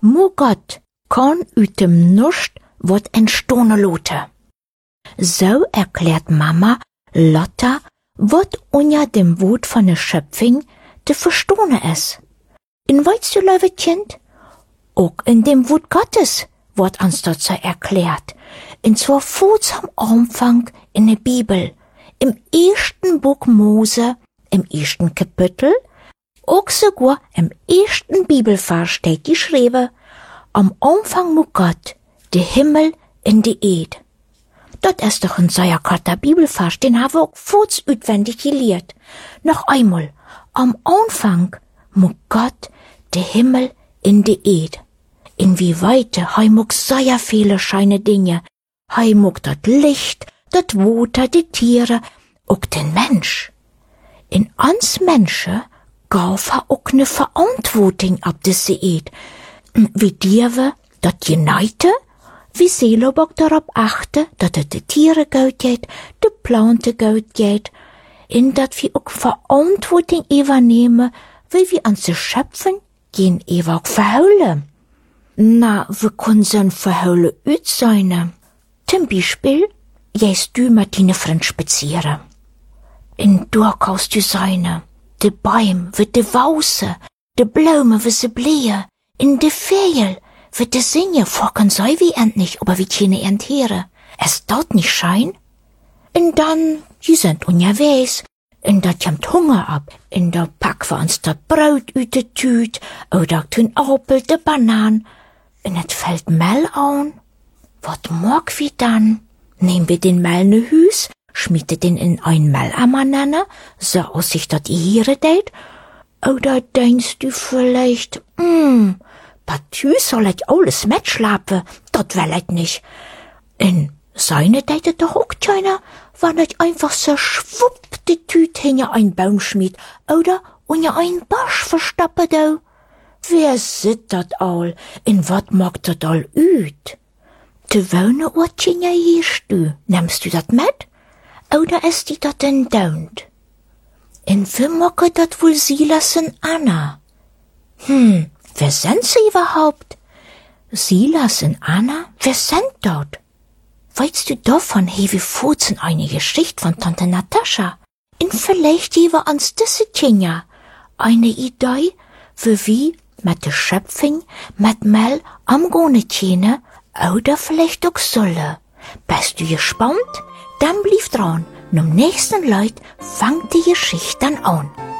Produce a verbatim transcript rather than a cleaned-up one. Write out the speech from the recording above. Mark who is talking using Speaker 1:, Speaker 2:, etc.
Speaker 1: Mo Gott kann uit dem Nuscht wat entstohne lote. So erklärt Mama Lotta, wat unja dem Wort von der Schöpfung de verstohne es. In weißt du, liebe Kind? Auch in dem Wort Gottes wird uns dazu erklärt. Und zwar kurz am Anfang in der Bibel, im ersten Buch Mose, im ersten Kapitel, auch sogar im ersten Bibelvers steht geschrieben, am Anfang mu Gott, de Himmel in die Erde. Das ist doch ein sehr kurzer Bibelvers, den haben wir auch kurz auswendig gelehrt. Noch einmal, am Anfang mu Gott, de Himmel in die Erde. Inwieweit hei muck sehr viele scheine Dinge. Hei muck dat Licht, dat Water, die Tiere, auch den Mensch. In uns Menschen gaf er auch ne Verantwortung ab diese Erde. Wie dir wir dat geneite, wie Seelobok darauf achte, dat es de Tiere gut geht, de Planten gut geht, in dat wir auch Verantwortung übernehmen, wie wir uns de Schöpfen gehen ewa auch verheulen. Na, wie können sie verheulen ut sein? Zum Beispiel, gehst du mit deinen Freunden spazieren. In dort kannst du sein, de Bäume, wie de Wausen, de Blumen, wie sie blühen, in de Vögel, wie de singen, vorken sei wie endlich, aber wie keine enthere. Es dort nicht schein? Und dann, die sind unterwegs, und da kommt Hunger ab, und da packen wir uns das Brot uit de Tüt, oder tun Apfel, de Bananen, und es fällt Mehl an. Wat mag wir dann? Nehmen wir den Mehl ne Hüs, schmiede den in ein Mehlammer nenne, so aus sich dat hier deit? Oder denkst du vielleicht, hm, Patü soll ich alles mitschlappen, dat will ich nicht. In seine Deite doch auch keiner, wann ich einfach so schwupp die Tüt hinter ein Baum schmied, oder unter ein Basch verstappe do. Wer sit dat all, in wat mag dat all üt? De wohne Ortchen ja hierst du, nimmst du dat mit? Oder ist die dat denn daunt? In wie mag dat wohl Silas und Anna? Hm, wer sind sie überhaupt? Silas und Anna, wer sind dort? Weißt du davon, hey, wie furzen eine Geschichte von Tante Natascha? In vielleicht jewe ans disse Tjenja eine Idee, für wie mit der Schöpfung, mit Mel am Gonetjene oder vielleicht auch solle. Bist du gespannt? Dann blieb dran. Und am nächsten Leut fangt die Geschichte dann an.